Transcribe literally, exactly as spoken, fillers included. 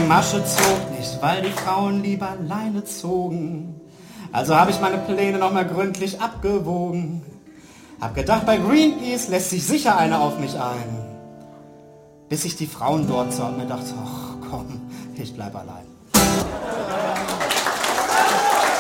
Masche zog nicht, weil die Frauen lieber alleine zogen. Also habe ich meine Pläne noch mal gründlich abgewogen. Hab gedacht, bei Greenpeace lässt sich sicher eine auf mich ein. Bis ich die Frauen dort sah und mir dachte, ach komm, ich bleib allein.